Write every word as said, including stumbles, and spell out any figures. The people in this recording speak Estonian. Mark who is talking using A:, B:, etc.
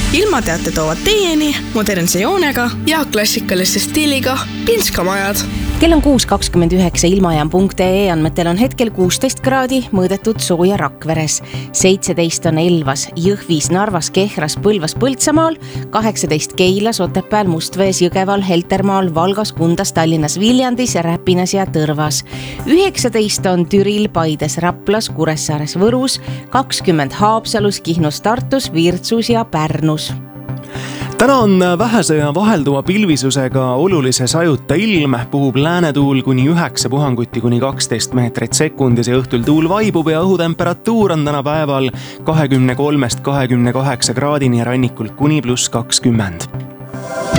A: ilmateate toovad teieni modernse joonega
B: ja klassikaliste stiiliga Pinskamajad.
C: Kell on kuus kakskümmend üheksa, ilmajaam punkt ee andmetel on hetkel kuusteist kraadi, mõõdetud sooja Rakveres. seitseteist on Elvas, Jõhvis, Narvas, Kehras, Põlvas, Põltsamaal, kaheksateist Keilas, Otepääl, Mustvees, Jõgeval, Heltermaal, Valgas, Kundas, Tallinnas, Viljandis, Räpinas ja Tõrvas. üheksateist on Türil, Paides, Raplas, Kuressaares, Võrus, kakskümmend Haapsalus, Kihnus, Tartus, Virtsus ja Pärnus.
D: Täna on vähese ja vahelduva pilvisusega olulise sajuta ilm, puhub läänetuul kuni üheksa puhanguti kuni kaksteist meetrit sekundis ja õhtul tuul vaibub ja õhutemperatuur on täna päeval kahekümne kolmest kahekümne kaheksa kraadini ja rannikult kuni pluss kakskümmend.